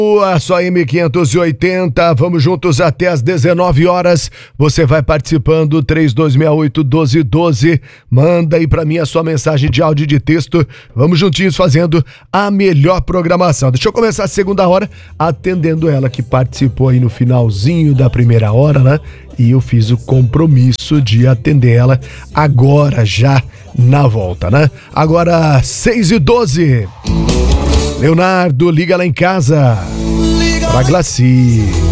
A sua M580, vamos juntos até às 19 horas. Você vai participando, 3268-1212. Manda aí pra mim a sua mensagem de áudio e de texto. Vamos juntinhos fazendo a melhor programação. Deixa eu começar a segunda hora atendendo ela que participou aí no finalzinho da primeira hora, né? E eu fiz o compromisso de atender ela agora, já na volta, né? Agora, 6h12. Leonardo, liga lá em casa. Pra Glaci.